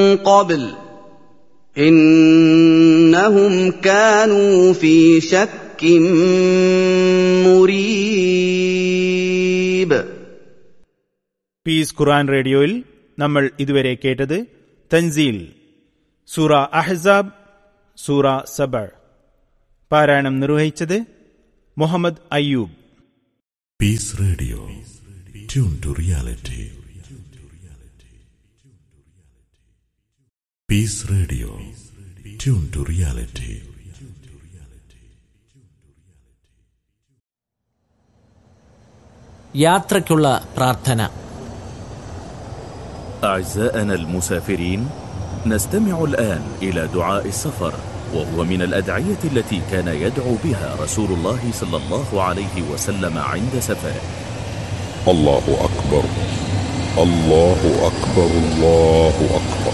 قبل إنهم كانوا في شك مريب. Piece ഖുർആൻ റേഡിയോയിൽ നമ്മൾ ഇതുവരെ കേട്ടത് തൻസീൽ, സൂറ അഹ്സാബ്, സൂറ സബ. പാരായണം നിർവഹിച്ചത് Muhammad Ayyub. Piece radio, tune to reality. Piece radio, tune to reality. യാത്രയ്ക്കുള്ള പ്രാർത്ഥന. أعزائنا المسافرين، نستمع الآن إلى دعاء السفر، وهو من الأدعية التي كان يدعو بها رسول الله صلى الله عليه وسلم عند سفره. الله أكبر، الله أكبر، الله أكبر.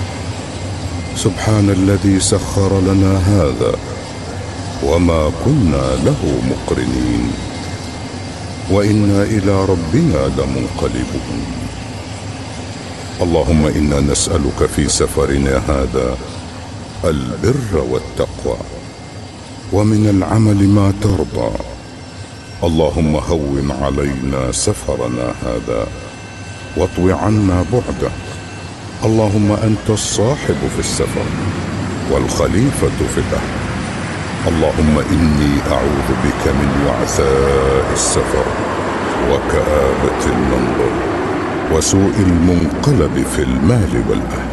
سبحان الذي سخر لنا هذا وما كنا له مقرنين وإنا إلى ربنا لمنقلبون. اللهم إنا نسألك في سفرنا هذا البر والتقوى ومن العمل ما ترضى. اللهم هون علينا سفرنا هذا واطو عنا بعده. اللهم أنت الصاحب في السفر والخليفة في الأهل. اللهم إني أعوذ بك من وعثاء السفر وكآبة المنظر وسوء المنقلب في المال والأهل.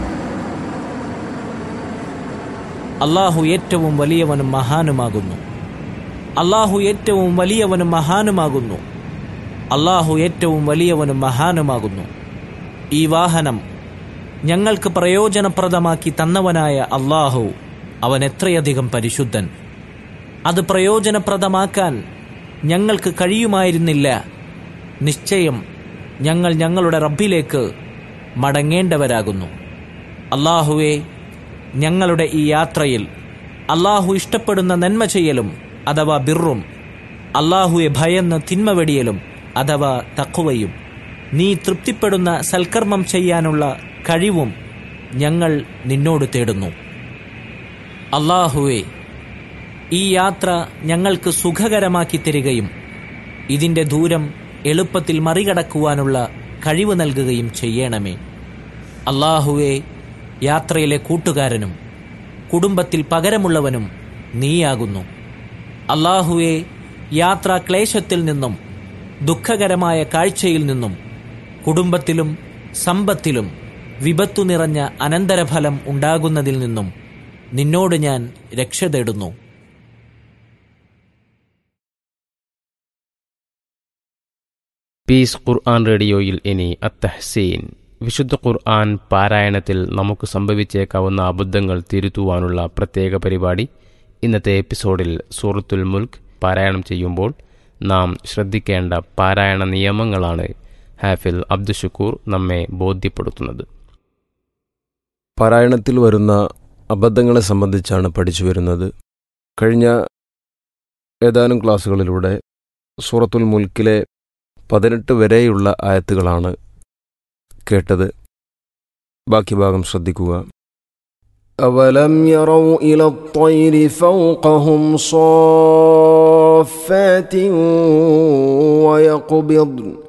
അല്ലാഹു ഏറ്റവും വലിയവനും മഹാനുമാകുന്നു. അല്ലാഹു ഏറ്റവും വലിയവനും മഹാനുമാകുന്നു. അല്ലാഹു ഏറ്റവും വലിയവനും മഹാനുമാകുന്നു. ഈ വാഹനം ഞങ്ങൾക്ക് പ്രയോജനപ്രദമാക്കി തന്നവനായ അല്ലാഹു, അവൻ എത്രയധികം പരിശുദ്ധൻ. അത് പ്രയോജനപ്രദമാക്കാൻ ഞങ്ങൾക്ക് കഴിയുമായിരുന്നില്ല. നിശ്ചയം ഞങ്ങൾ ഞങ്ങളുടെ റബ്ബിലേക്ക് മടങ്ങേണ്ടവരാകുന്നു. അല്ലാഹുവേ, ഞങ്ങളുടെ ഈ യാത്രയിൽ അല്ലാഹു ഇഷ്ടപ്പെടുന്ന നന്മ ചെയ്യലും അഥവാ ബിറും, അല്ലാഹുവെ ഭയന്ന് തിന്മ വെടിയലും അഥവാ തഖ്വയും, നീ തൃപ്തിപ്പെടുന്ന സൽക്കർമ്മം ചെയ്യാനുള്ള കഴിവും ഞങ്ങൾ നിന്നോട് തേടുന്നു. അല്ലാഹുവേ, ഈ യാത്ര ഞങ്ങൾക്ക് സുഖകരമാക്കി തരികയും ഇതിൻ്റെ ദൂരം എളുപ്പത്തിൽ മറികടക്കുവാനുള്ള കഴിവ് നൽകുകയും ചെയ്യണമേ. അല്ലാഹുവേ, യാത്രയിലെ കൂട്ടുകാരനും കുടുംബത്തിൽ പകരമുള്ളവനും നീയാകുന്നു. അല്ലാഹുവേ, യാത്രാ ക്ലേശത്തിൽ നിന്നും ദുഃഖകരമായ കാഴ്ചയിൽ നിന്നും കുടുംബത്തിലും സമ്പത്തിലും വിപത്തു നിറഞ്ഞ അനന്തരഫലം ഉണ്ടാകുന്നതിൽ നിന്നും നിന്നോട് ഞാൻ രക്ഷ തേടുന്നു. പീസ് ഖുർആൻ റേഡിയോയിൽ ഇനി അത്തഹ്സീൻ, വിശുദ്ധ ഖുർആൻ പാരായണത്തിൽ നമുക്ക് സംഭവിച്ചേക്കാവുന്ന അബദ്ധങ്ങൾ തിരുത്തുവാനുള്ള പ്രത്യേക പരിപാടി. ഇന്നത്തെ എപ്പിസോഡിൽ സൂറത്തുൽ മുൽക്ക് പാരായണം ചെയ്യുമ്പോൾ നാം ശ്രദ്ധിക്കേണ്ട പാരായണ നിയമങ്ങളാണ് ഹാഫിൽ അബ്ദുഷുക്കൂർ നമ്മെ ബോധ്യപ്പെടുത്തുന്നത്. പാരായണത്തിൽ വരുന്ന അബദ്ധങ്ങളെ സംബന്ധിച്ചാണ് പഠിച്ചു വരുന്നത്. കഴിഞ്ഞ ഏതാനും ക്ലാസ്സുകളിലൂടെ സൂറത്തുൽ മുൽക്കിലെ 18 വരെയുള്ള ആയത്തുകളാണ് കേട്ടത്. ബാക്കി ഭാഗം ശ്രദ്ധിക്കുക. أولم يروا إلى الطير فوقهم صافات ويقبضن